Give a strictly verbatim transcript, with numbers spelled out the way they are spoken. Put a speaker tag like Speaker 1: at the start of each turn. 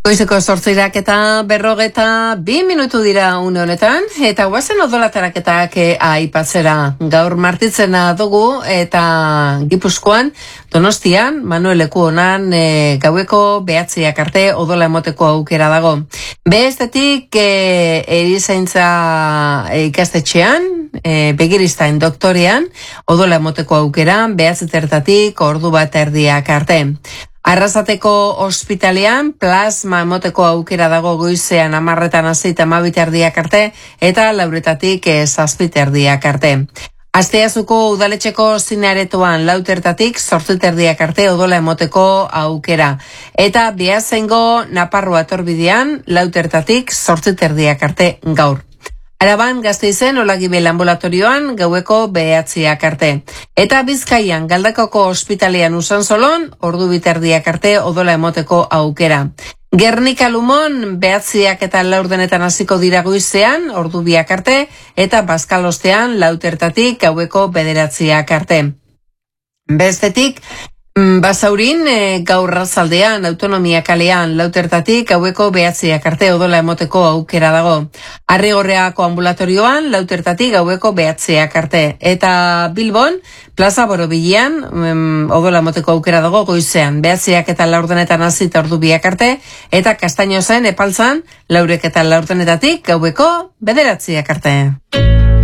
Speaker 1: Goizeko zortzirak eta berrogeta bi minutu dira une honetan, eta guazen odolataраketak aipatzera. Gaur martitzena dugu eta Gipuzkoan, Donostian, Manuel Lekuonan e, gaueko behatziak arte odola emoteko aukera dago. Bestetik e, erizaintza ikastetxean, e, begiristain doktorean, odola emoteko aukera behatzitertatik ordu bat erdiak arte. Arrasateko ospitalean plasma emoteko aukera dago goizean amarretan hasi eta hamabit erdiak arte eta lauretatik zazpit erdiak arte. Asteazuko udaletxeko zinearetoan lautertatik zortzit erdiak arte odola emoteko aukera. Eta Beasaingo Naparrua etorbidean lautertatik zortzit erdiak arte gaur. Araban Gasteizen Olagibel ambulatorioan gaueko behatziak arte. Eta Bizkaian Galdakako ospitalean Usansolon ordu biterdiak arte odola emoteko aukera. Gernika Lumon behatziak eta laurdenetan hasiko dira goizean ordu biak arte eta Bazkalostean lautertatik gaueko bederatziak arte. Bestetik Basaurin e, gaur arratzaldean autonomia kalean lautertatik gaueko behatziak arte odola emoteko aukera dago. Arrigorreako ambulatorioan lautertatik gaueko behatziak arte. Eta Bilbon, Plaza Borobilean um, odola emoteko aukera dago goizean. Behatziak eta laurdenetan hasita ordu biak arte. Eta Kastainozen epaltzan laurek eta laurdenetatik gaueko bederatziak arte.